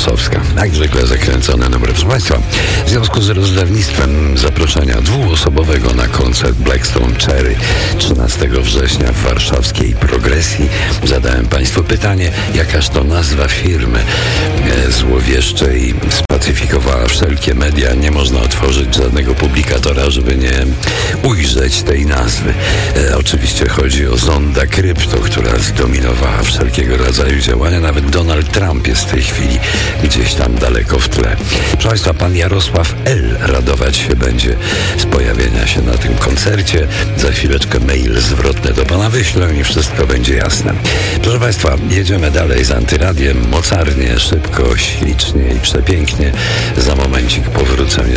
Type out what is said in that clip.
Kosowska. Jak zwykle zakręcone numery. Proszę Państwa, w związku z rozdawnictwem zaproszenia dwuosobowego na koncert Blackstone Cherry 13 września w warszawskiej Progresji zadałem Państwu pytanie, jakaż to nazwa firmy złowieszcze i spacyfikowała wszelkie media. Nie można otworzyć żadnego publikatora, żeby nie ujrzeć tej nazwy. Oczywiście chodzi o Zonda Krypto, która zdominowała wszelkiego rodzaju działania. Nawet Donald Trump jest w tej chwili gdzieś tam daleko w tle. Proszę Państwa, pan Jarosław L. radować się będzie z pojawienia się na tym koncercie. Za chwileczkę mail zwrotny do pana wyślę i wszystko będzie jasne. Proszę Państwa, jedziemy dalej z Antyradiem. Mocarnie, szybko, ślicznie i przepięknie. Za momencik powrócę